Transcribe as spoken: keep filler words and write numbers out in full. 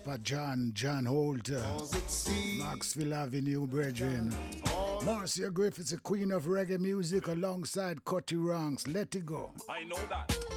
Papa John, John Holt, Maxville Avenue, brethren. Marcia Griffiths, the queen of reggae music, alongside Cutty Ranks. Let it go. I know that.